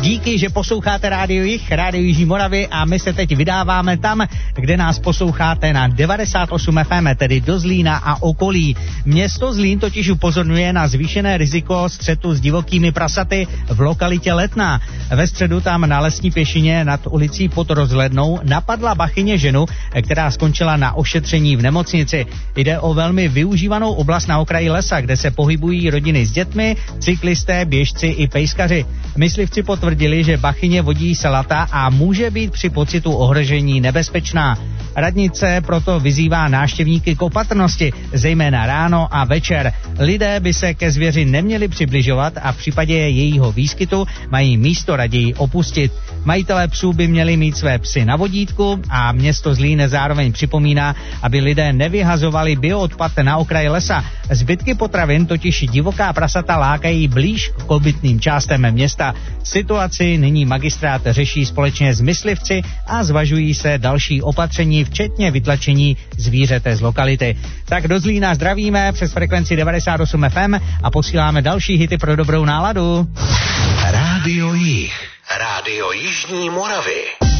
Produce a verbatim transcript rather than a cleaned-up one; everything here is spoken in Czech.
Díky, že posloucháte Rádio Jih, Rádio Jižní Moravy a my se teď vydáváme tam, kde nás posloucháte na devadesát osm ef em, tedy do Zlína a okolí. Město Zlín totiž upozorňuje na zvýšené riziko střetu s divokými prasaty v lokalitě Letná. Ve středu tam na Lesní pěšině nad ulicí Pod Rozhlednou napadla bachyně ženu, která skončila na ošetření v nemocnici. Jde o velmi využívanou oblast na okraji lesa, kde se pohybují rodiny s dětmi, cyklisté, běžci i pejskaři. Myslivci potvrdili, že bachyně vodí selata a může být při pocitu ohrožení nebezpečná. Radnice proto vyzývá návštěvníky k opatrnosti, zejména ráno a večer. Lidé by se ke zvěři neměli přibližovat a v případě jejího výskytu mají místo raději opustit. Majitelé psů by měli mít své psy na vodítku a město Zlín zároveň připomíná, aby lidé nevyhazovali bioodpad na okraji lesa. Zbytky potravin totiž divoká prasata lákají blíž k obytným částem města. Situaci nyní magistrát řeší společně s myslivci a zvažují se další opatření, včetně vytlačení zvířete z lokality. Tak do Zlína zdravíme přes frekvenci devadesát osm ef em a posíláme další hity pro dobrou náladu. Rádio Jih, Rádio Jižní Moravy.